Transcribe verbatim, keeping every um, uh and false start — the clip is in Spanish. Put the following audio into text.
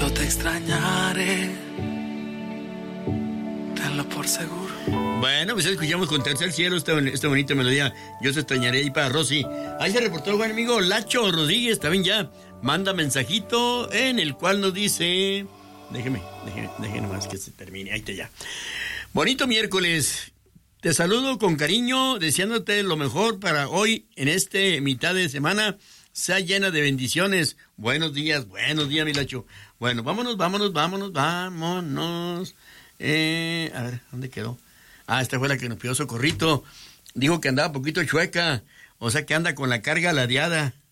Yo te extrañaré, tenlo por seguro. Bueno, pues escuchamos con Tercer Cielo esta, esta bonita melodía. Yo te extrañaré ahí para Rosy. Ahí se reportó el buen amigo Lacho Rodríguez, también ya manda mensajito en el cual nos dice... Déjeme, déjeme, déjeme nomás que se termine, ahí está ya. Bonito miércoles. Te saludo con cariño, deseándote lo mejor para hoy en este mitad de semana. Sea llena de bendiciones. Buenos días, buenos días, mi Lacho. Bueno, vámonos, vámonos, vámonos, vámonos. Eh, a ver, ¿dónde quedó? Ah, esta fue la que nos pidió Socorrito. Dijo que andaba un poquito chueca, o sea que anda con la carga ladeada.